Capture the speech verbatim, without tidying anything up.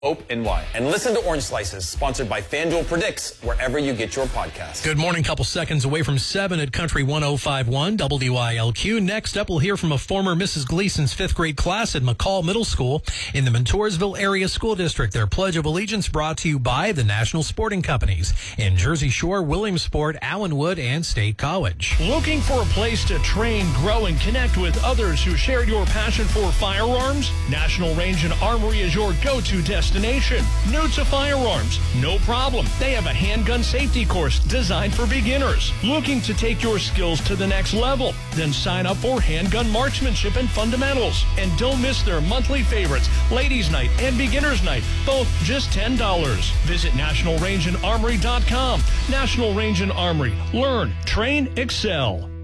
Hope and why. And listen to Orange Slices, sponsored by FanDuel Predicts, wherever you get your podcast. Good morning. Couple seconds away from seven at Country one oh five point one W I L Q. Next up, we'll hear from a former Missus Gleason's fifth grade class at McCall Middle School in the Montoursville Area School District. Their Pledge of Allegiance brought to you by the National Sporting Companies in Jersey Shore, Williamsport, Allenwood, and State College. Looking for a place to train, grow, and connect with others who share your passion for firearms? National Range and Armory is your go-to destination. New to firearms? No problem. They have a handgun safety course designed for beginners. Looking to take your skills to the next level? Then sign up for handgun marksmanship and fundamentals. And don't miss their monthly favorites, Ladies Night and Beginners Night, both just ten dollars. Visit national range and armory dot com. National Range and Armory. Learn, train, excel.